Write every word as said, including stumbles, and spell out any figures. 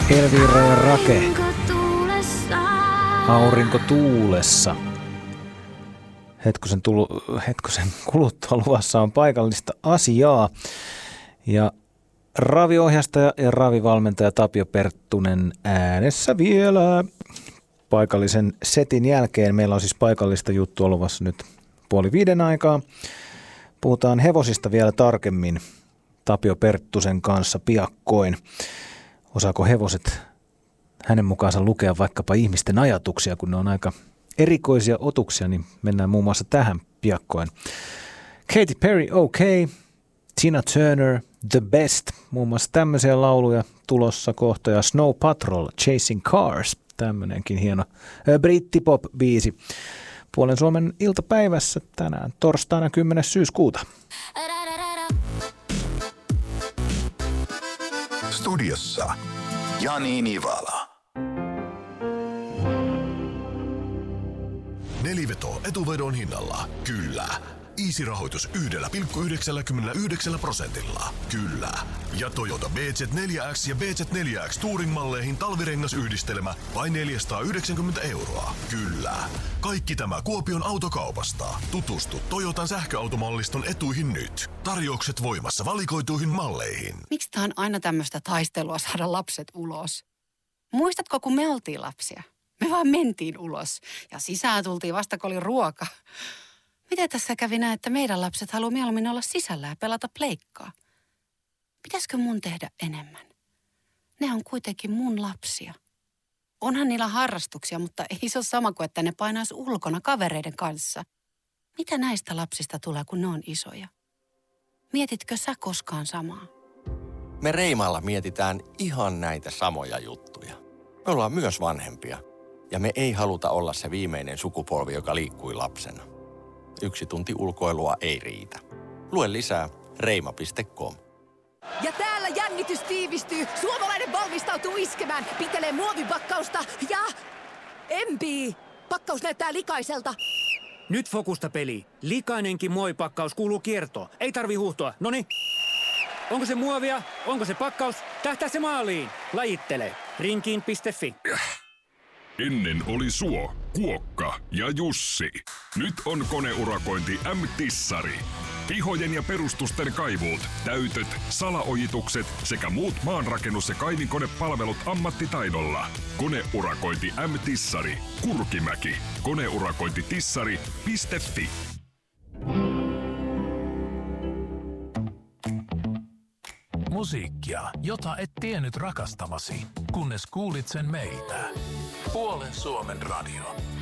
Elvira ja Rake. Aurinko tuulessa. Hetkosen, tulu, hetkosen kuluttua luvassa on paikallista asiaa. Ja raviohjastaja ja ravivalmentaja Tapio Perttunen äänessä vielä. Paikallisen setin jälkeen meillä on siis paikallista juttua luvassa nyt puoli viiden aikaa. Puhutaan hevosista vielä tarkemmin Tapio Perttusen kanssa piakkoin. Osaako hevoset hänen mukaansa lukea vaikkapa ihmisten ajatuksia, kun ne on aika erikoisia otuksia, niin mennään muun muassa tähän piakkoin. Katy Perry, OK, Tina Turner, The Best, muun muassa tämmöisiä lauluja tulossa kohta, ja Snow Patrol, Chasing Cars, tämmöinenkin hieno brittipop-biisi. Puolen Suomen iltapäivässä tänään torstaina kymmenes syyskuuta. Studiossa Jani Nivala. Neliveto etuvedon hinnalla. Kyllä. Easy-rahoitus yhdellä pilkku yhdeksänkymmentäyhdeksän prosentilla. Kyllä. Ja Toyota B Z neljä X ja B Z neljä X Touring-malleihin talvirengasyhdistelmä vain neljäsataayhdeksänkymmentä euroa. Kyllä. Kaikki tämä Kuopion autokaupasta. Tutustu Toyotan sähköautomalliston etuihin nyt. Tarjoukset voimassa valikoituihin malleihin. Miksi tää on aina tämmöistä taistelua saada lapset ulos? Muistatko, kun me oltiin lapsia? Me vaan mentiin ulos ja sisään tultiin vasta, kun oli ruoka. Miten tässä kävi näin, että meidän lapset haluaa mieluummin olla sisällä ja pelata pleikkaa? Pitäisikö mun tehdä enemmän? Ne on kuitenkin mun lapsia. Onhan niillä harrastuksia, mutta ei se ole sama kuin, että ne painaisi ulkona kavereiden kanssa. Mitä näistä lapsista tulee, kun ne on isoja? Mietitkö sä koskaan samaa? Me Reimalla mietitään ihan näitä samoja juttuja. Me ollaan myös vanhempia ja me ei haluta olla se viimeinen sukupolvi, joka liikkui lapsena. Yksi tunti ulkoilua ei riitä. Lue lisää reima piste com. Ja täällä jännitys tiivistyy. Suomalainen valmistautuu iskemään. Pitelee muovipakkausta ja empii. Pakkaus näyttää likaiselta. Nyt fokusta peli. Likainenkin muovipakkaus kuuluu kiertoon. Ei tarvi huuhtoa. Noniin. Onko se muovia? Onko se pakkaus? Tähtää se maaliin. Lajittele. Rinkiin piste fi. Ennen oli Suo, Kuokka ja Jussi. Nyt on koneurakointi M-Tissari. Pihojen ja perustusten kaivuut, täytöt, salaojitukset sekä muut maanrakennus- ja kaivinkonepalvelut ammattitaidolla. Koneurakointi M-Tissari. Kurkimäki. Koneurakointitissari piste fi. Musiikkia, jota et tiennyt rakastavasi, kunnes kuulit sen meiltä. Puolen Suomen radio.